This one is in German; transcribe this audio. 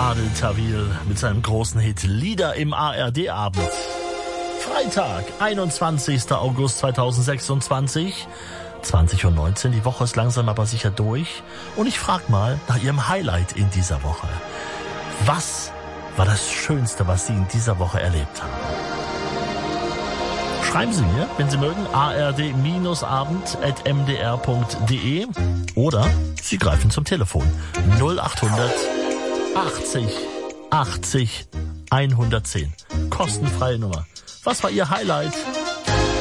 Adel Tawil mit seinem großen Hit Lieder im ARD-Abend. Freitag, 21. August 2026, 20:19 Uhr. Die Woche ist langsam aber sicher durch. Und ich frage mal nach Ihrem Highlight in dieser Woche. Was war das Schönste, was Sie in dieser Woche erlebt haben? Schreiben Sie mir, wenn Sie mögen, ard-abend@mdr.de oder Sie greifen zum Telefon 0800 80 80 110. Kostenfreie Nummer. Was war Ihr Highlight